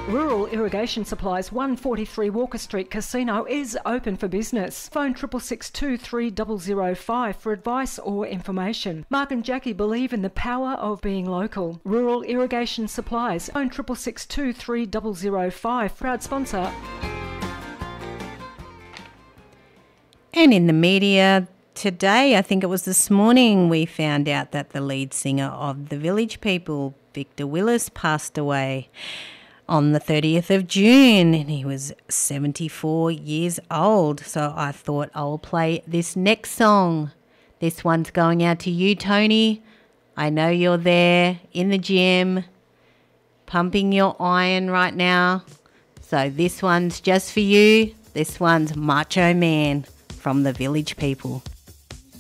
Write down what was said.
Rural Irrigation Supplies 143 Walker Street Casino is open for business. Phone 666 for advice or information. Mark and Jackie believe in the power of being local. Rural Irrigation Supplies. Phone 666 proud sponsor. And in the media today, I think it was this morning, we found out that the lead singer of the Village People, Victor Willis, passed away on the 30th of June, and he was 74 years old. So I thought I'll play this next song. This one's going out to you, Tony. I know you're there in the gym, pumping your iron right now. So this one's just for you. This one's Macho Man from the Village People.